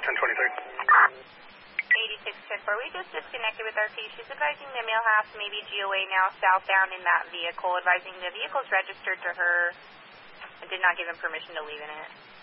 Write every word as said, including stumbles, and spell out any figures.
ten twenty-three. eighty-six ten four, we just disconnected with our case. She's advising the Millhouse, maybe G O A now, southbound in that vehicle, advising the vehicle's registered to her and did not give him permission to leave in it.